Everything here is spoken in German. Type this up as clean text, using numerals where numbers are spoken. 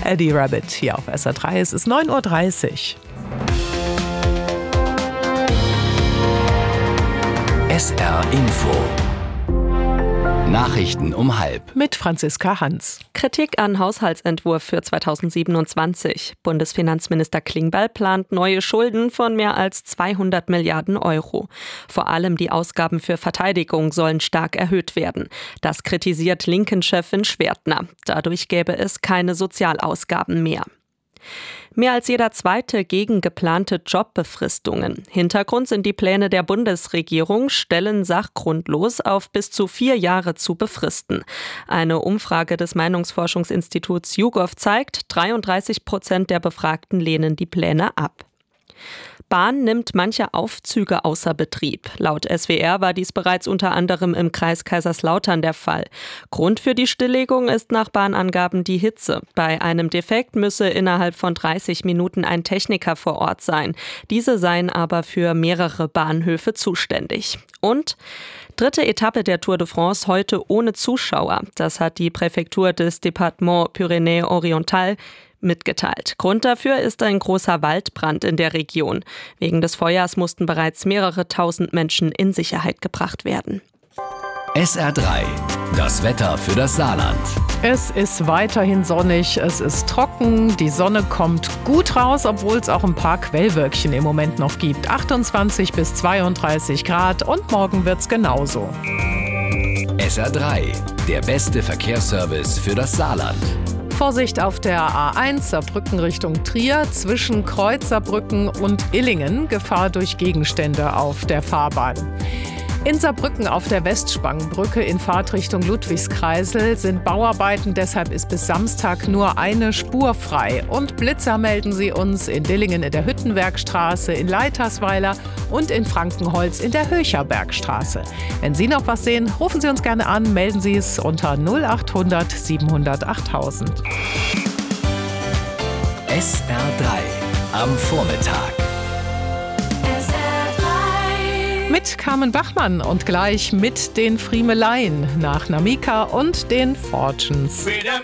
Eddie Rabbit hier auf SR3. Es ist 9:30 Uhr. SR Info. Nachrichten um 12:30. Mit Franziska Hans. Kritik an Haushaltsentwurf für 2027. Bundesfinanzminister Klingbeil plant neue Schulden von mehr als 200 Milliarden Euro. Vor allem die Ausgaben für Verteidigung sollen stark erhöht werden. Das kritisiert Linken-Chefin Schwertner. Dadurch gäbe es keine Sozialausgaben mehr. Mehr als jeder zweite gegen geplante Jobbefristungen. Hintergrund sind die Pläne der Bundesregierung, Stellen sachgrundlos auf bis zu 4 Jahre zu befristen. Eine Umfrage des Meinungsforschungsinstituts YouGov zeigt, 33% der Befragten lehnen die Pläne ab. Bahn nimmt manche Aufzüge außer Betrieb. Laut SWR war dies bereits unter anderem im Kreis Kaiserslautern der Fall. Grund für die Stilllegung ist nach Bahnangaben die Hitze. Bei einem Defekt müsse innerhalb von 30 Minuten ein Techniker vor Ort sein. Diese seien aber für mehrere Bahnhöfe zuständig. Und 3. Etappe der Tour de France heute ohne Zuschauer. Das hat die Präfektur des Département Pyrénées-Oriental mitgeteilt. Grund dafür ist ein großer Waldbrand in der Region. Wegen des Feuers mussten bereits mehrere tausend Menschen in Sicherheit gebracht werden. SR3. Das Wetter für das Saarland. Es ist weiterhin sonnig, es ist trocken, die Sonne kommt gut raus, obwohl es auch ein paar Quellwölkchen im Moment noch gibt. 28 bis 32 Grad und morgen wird's genauso. SR3. Der beste Verkehrsservice für das Saarland. Vorsicht auf der A1 Saarbrücken Richtung Trier zwischen Kreuz Saarbrücken und Illingen. Gefahr durch Gegenstände auf der Fahrbahn. In Saarbrücken auf der Westspangenbrücke in Fahrtrichtung Ludwigskreisel sind Bauarbeiten, deshalb ist bis Samstag nur eine Spur frei. Und Blitzer melden sie uns in Dillingen in der Hüttenwerkstraße, in Leitersweiler und in Frankenholz in der Höcherbergstraße. Wenn Sie noch was sehen, rufen Sie uns gerne an, melden Sie es unter 0800 700 8000. SR3 am Vormittag. Mit Carmen Bachmann und gleich mit den Friemeleien nach Namika und den Fortunes. Freedom